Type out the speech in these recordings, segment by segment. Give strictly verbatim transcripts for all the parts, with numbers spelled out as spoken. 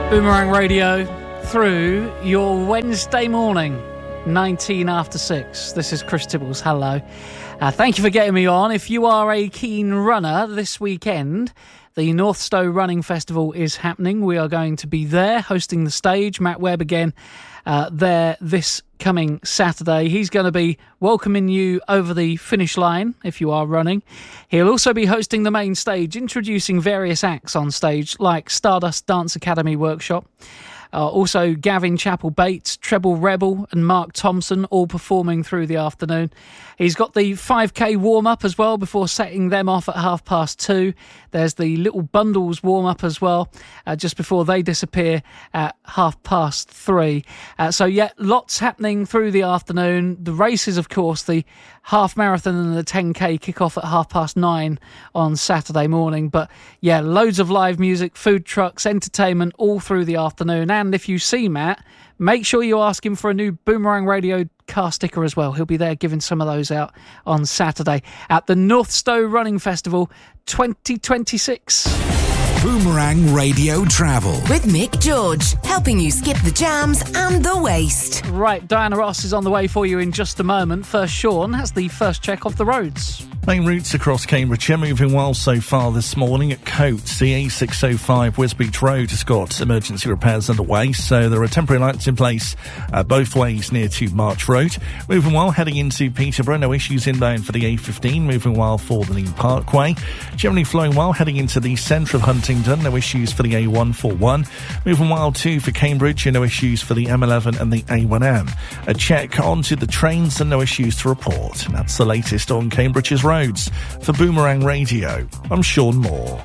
Boomerang Radio through your Wednesday morning, nineteen after six. This is Chris Tibbles. Hello. Uh, thank you for getting me on. If you are a keen runner this weekend, the Northstowe Running Festival is happening. We are going to be there hosting the stage. Matt Webb again uh, there this coming Saturday. He's going to be welcoming you over the finish line if you are running. He'll also be hosting the main stage, introducing various acts on stage like Stardust Dance Academy Workshop. Uh, also, Gavin Chappell-Bates, Treble Rebel and Mark Thompson all performing through the afternoon. He's got the five K warm-up as well before setting them off at half past two. There's the Little Bundles warm-up as well, uh, just before they disappear at half past three. Uh, so, yeah, lots happening through the afternoon. The races, of course, the half marathon and the ten K kick off at half past nine on Saturday morning. But, yeah, loads of live music, food trucks, entertainment all through the afternoon. And if you see Matt, make sure you ask him for a new Boomerang Radio car sticker as well. He'll be there giving some of those out on Saturday at the Northstowe Running Festival twenty twenty-six. Boomerang Radio Travel with Mick George, helping you skip the jams and the waste. Right, Diana Ross is on the way for you in just a moment. First, Sean has the first check of the roads. Main routes across Cambridgeshire moving well so far this morning. At Coates, the A six oh five Wisbeach Road has got emergency repairs underway, so there are temporary lights in place uh, both ways near to March Road. Moving well heading into Peterborough, no issues inbound for the A fifteen, moving well for the New Parkway. Generally flowing well heading into the centre of Huntingdon, no issues for the A one forty-one. Moving well too for Cambridge, no issues for the M eleven and the A one M. A check onto the trains and no issues to report. And that's the latest on Cambridge's roads. For Boomerang Radio, I'm Sean Moore.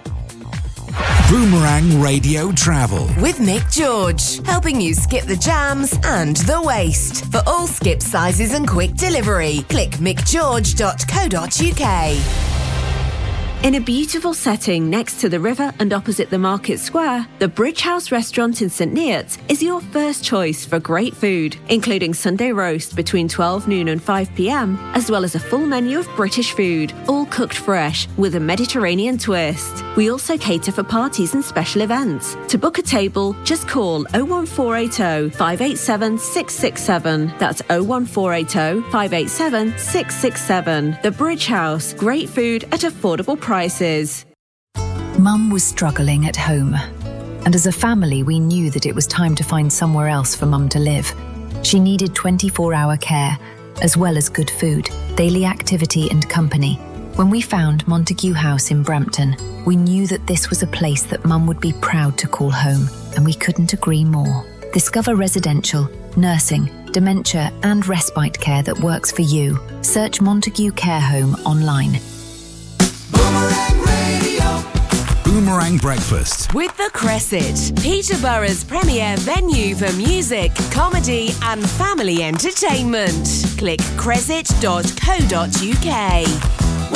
Boomerang Radio Travel with Mick George, helping you skip the jams and the waste. For all skip sizes and quick delivery, click mick george dot co dot uk. In a beautiful setting next to the river and opposite the Market Square, the Bridge House restaurant in St Neots is your first choice for great food, including Sunday roast between twelve noon and five p.m, as well as a full menu of British food, all cooked fresh with a Mediterranean twist. We also cater for parties and special events. To book a table, just call oh one four eight oh, five eight seven, six six seven. That's oh one four eight oh, five eight seven, six six seven. The Bridge House, great food at affordable prices. Prices. Mum was struggling at home, and as a family we knew that it was time to find somewhere else for Mum to live. She needed twenty-four hour care, as well as good food, daily activity and company. When we found Montague House in Brampton, we knew that this was a place that Mum would be proud to call home, and we couldn't agree more. Discover residential, nursing, dementia and respite care that works for you. Search Montague Care Home online. Boomerang Radio. Boomerang Breakfast with The Cresset, Peterborough's premier venue for music, comedy and family entertainment. Click cresset dot co dot uk.